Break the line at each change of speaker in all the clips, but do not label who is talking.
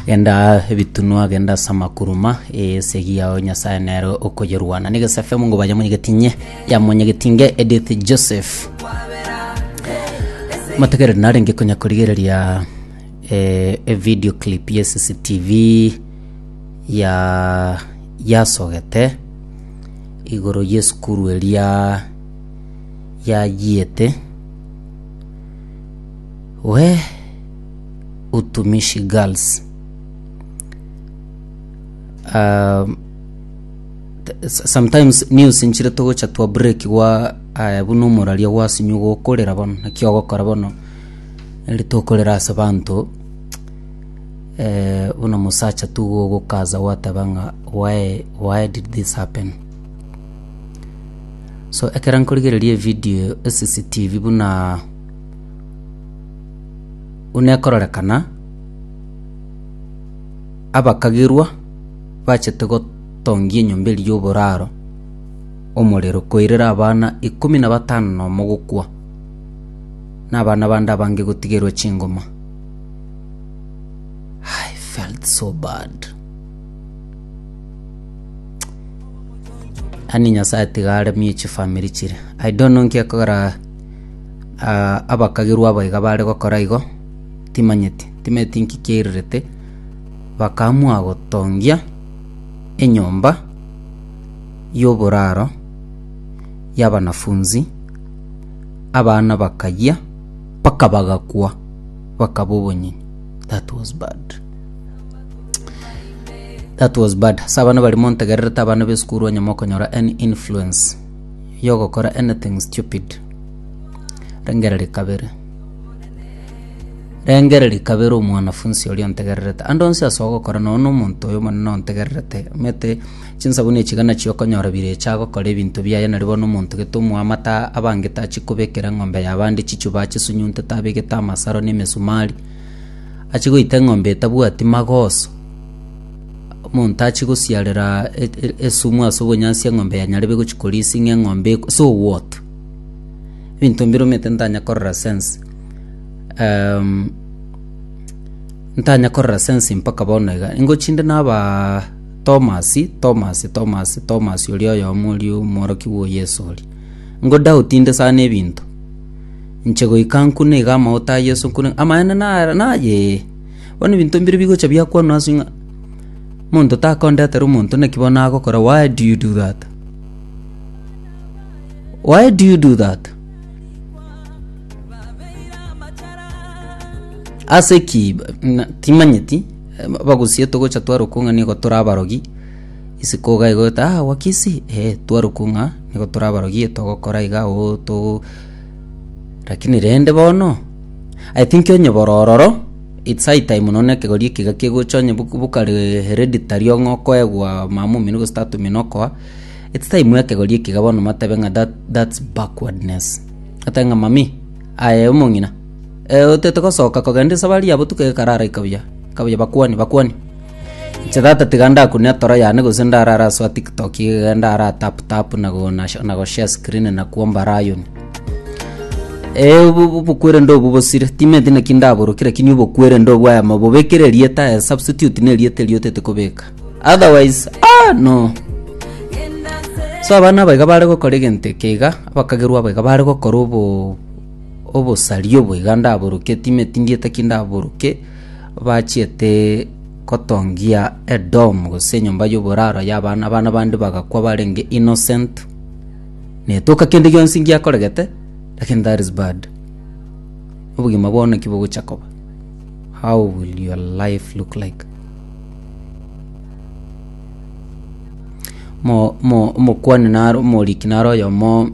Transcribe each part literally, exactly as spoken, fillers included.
genda bitunwa genda samakuruma e segia onya sanero okoyerwana niga safe mungu baje munyegetinye ya munyegetinge Edith Joseph mategere narenge konya kurigereria e, e video clip ya C C T V ya ya sogete igoro yeskuru elia ya yete we utumishi girls. Uh, sometimes news inchire togo chatwa break wa uh, buno moralia wasinyugo kolera bono nakyogo karabono eli tokolera asabantu eh buno musacha tugo gokaza watabanga why why did this happen. So ekeran kurigereria video C C T V buna unekorerekana abakagirwa bachete gotongie nyombeli yoboraro omorero koirera abana ikumi na batano no mogukwa n'abana banda bange gutigerwa chingoma. I felt so bad. Ani nyasa tigare michi family chire. I don't know nkia kora uh, abakagirwa baiga bare gokora igo timanyeti timeti nkikirete bakamwa gotongia enyomba yoboraro y'abanafunzi abana bakajya pakabagakwa bakabubonye. That was bad. That was bad. Sabana bali montegereta abana beskuru anyamoko nyora any influence yogo kora anything stupid rengere likabere rengere likabere umwanafunzi oli ontegereta andonse asogo kora no no muntu yo manno ontegerete mete chinsabune chigana chiyoko nyora bire chago kore bintu byaye nari bono muntu getumwa amata abangeta chikubekera ngombe yabandi chichuba chisunyunte tabegeta masaro ne mesumari achigo itengombe tabwati magoso muntu achigusiarera esumu asobonyansi ngombe yanyarebe guchikolisi ngombe so what bintu mbiro metendanya korra sense. Um, ntanya korra sense mpaka bonega ingo chinde naba Thomas Thomas Thomas Thomas yoli oyo muri moroki wo Yesu oli ngo doubt inde sana ebintu nchego ikanku ne gama ota Yesu kune amana na naye bone bintu mbiro bigo chabya kwa nasinga muntu takonda teru muntu nekibona agokora. Why do you do that? Why do you do that? Aseki timanyeti bagusie togo cha twarukunga niko turabarogi isikoga igota ah wakisi eh twarukunga niko turabarogi togo kora iga o to lakini rende bono I think onye borororo it's high time none kegori kiga kegochonye bukare hereditary ngoko egwa mamu minugo start minoko it's time yake gori kiga bono matabenga that that's backwardness atanga mami aye umungina eh otetoko soka kogende sabali yabo tuke karara ikabya kabya bakwani bakwani chadata tiganda kunya tora yane gusenda rara so TikTok genda ara tap tap na go na go share screen na kuomba rayon eh bukwere ndo bubosire timete na kindaburo kira kinyubo kwere ndo bwa mabobekere rieta substitute ne rieta riotete kobeka otherwise ah no. So abana baiga bare go koregente kega abakagirwa baiga bare go korobo obo salio boiganda buruke timete ndieta kindaburuke bachiete kotongia Edom gosenyomba yoboraro yabana abana bandi bagakwa barenge innocent ne toka kende gyonsingi yakoregete. Lakini that is bad. Ubugi mabona kibogo chakoba. How will your life look like? Mo mo mo kwani naro mo likinaro yo mo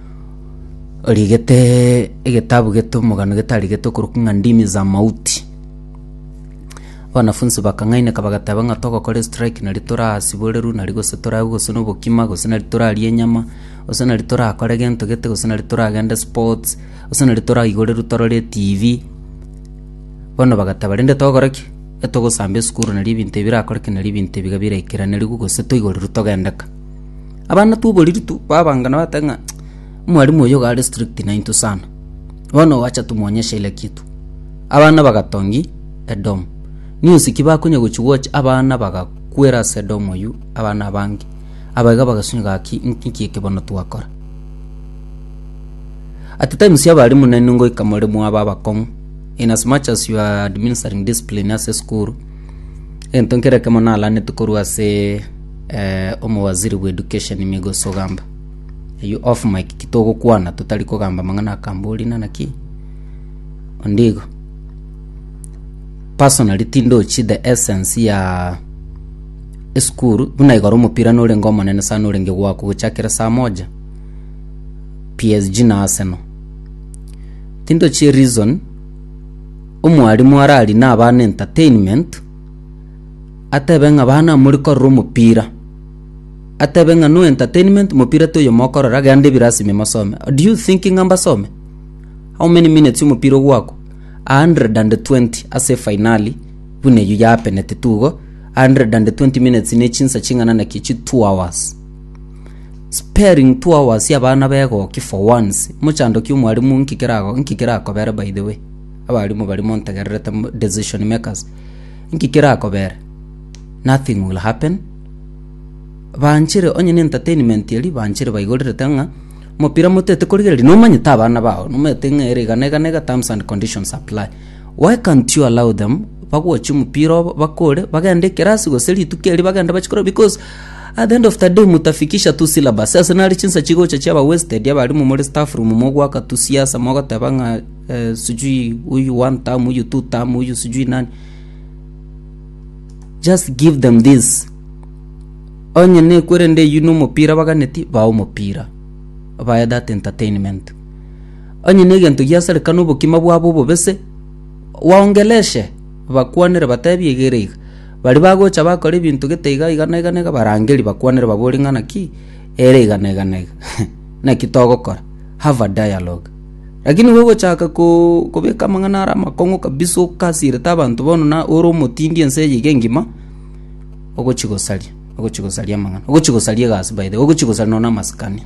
rigete egetabu geto mugano getari geto kurukunga ndimi za mauti. Wanafunzi bakangaine kabagataba toko kore strike na litora siboleru na ligo setora ugo sono bokima go sena litora alienyama osana litora akore gento gete osana litora agenda sports osana litora igore rutorore T V bono bagatabarende tokoreki etogo sambe skuru na libinte bira akoreke na libinte bigabira ikirane ligo seto igore rutogendeka abana tuboli tu babangana batanga mwalimu yo ga strict na into sana bono wacha tumuonyesha ile kitu abana bagatongi Edom news kibakunya guchugwa abana bagakwera sedomo yu abana bangi abaga bagasunyga aki inki kibono twakora at the time sia bali munene ngo ikamore mu ababa kom in as much as you are administering discipline as a school entonkere kama na lane tukuru ase eh omo waziri wa education imigo sogamba you off mic kitogo kwana tutali kugamba mangana kambuli na naki ondigo personality ndo chi the essence ya school buna igaro mupira no rengo manene sana urenge gwako guchakira saa moja P S G na Arsenal tindo chi reason umwalimu arali na abana entertainment atebenga bana muri korro mupira atebenga no entertainment mupira to yo mokoro ragande birasime masome do you thinking amba some how many minutes mupira gwako one hundred twenty ase finally bune yu ya penete tugo one hundred twenty minutes ne chinsa chingana na kichi two hours sparing two hours ya bana bego ki for once muchando ki umwalimu nkikirago nkikirako bere by the way abalimu bali montagereta decision makers nkikirako bere nothing will happen banchire onye entertainment yali banchire baigorere tanga mupira mutete kurigeri no manyita abana bao no metenga erega nega nega terms and conditions apply why can't you allow them bagwocha mupira bakore bagande kirasi goseli tukeli baganda bachikora because at the end of the day mutafikisha tu syllabus sasa nali chinsa chigo cha chaba wasted ya bali mu muri staff room mogwa ka tu siasa moga tabanga uh, sujui uyu one term uyu two term uyu sujui nani just give them this onye ne kwerende yuno mupira baganeti bawo mupira via that entertainment onye ne gento yasere kanubo kimabwa bobo bese waongeleshe bakwanere batabi egerega bali bagocha bakora ibintu geteiga igana igana barangeri bakwanere baboringana ki ere igana igana na kitogokora have a dialogue lakini wewe chaka ko kobeka mangana ara makongo kabiso kasire tabantu bono na oro mutindi ense yigengima ogochigosali ogochigosali amangana ogochigosali gas by the ogochigosali nona maskani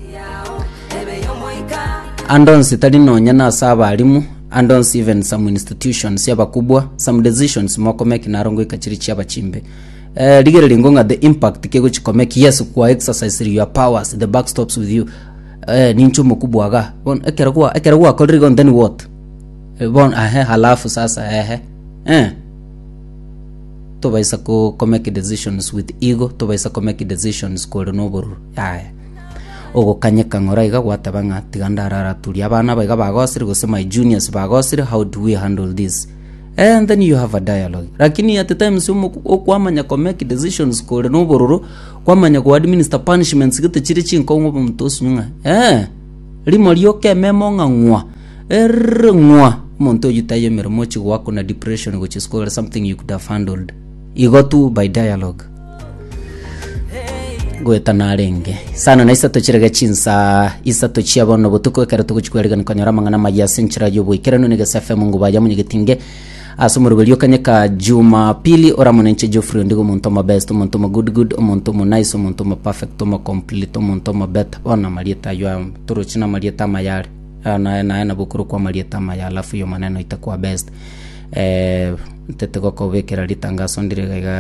andonsi tali nonya na saba alimu andonsi even some institutions yabakubwa some decisions moko make narongo ikachirichi abachimbe eh ligere lingonga the impact kego chikomeki yes kwa exercise your powers the back stops with you eh nincho mukubwa ga bon ekeragwa ekeragwa kodrigo then what bon ahe halafu sasa ehe eh to baisa ko make decisions with ego to baisa ko make decisions ko renoburu aya ogo kanyeka ngoraiga gwatabanga tigandarara turi abana baiga bagosire gusema juniors bagosire how do we handle this and then you have a dialogue lakini at the time sumo okwamanya ko make decisions ko renoburu kwamanya ko administer punishments gite chiri chinko ngo mtosunyunga eh limo lyoke memo ngwa erngwa monto yitaye mermochi gwako na depression which is called something you could have handled you go to by dialogue gweta narenge sana na isato chirega chinsa isato chiabono butuko kera tukuchikwerega nkanyora mangana maya senchira yobo ikerano nega safe mungu baya munyigetinge asumuru belio kanyeka juma pili ora monenche Geoffrey ndigo muntu ma best muntu ma good good muntu ma nice muntu ma perfect ma complete muntu ma better ona marieta yo turuchina marieta mayari na na na bukuru kwa marieta mayala alafu yo maneno itakuwa best eh tetego ko vekera litangaso ndirega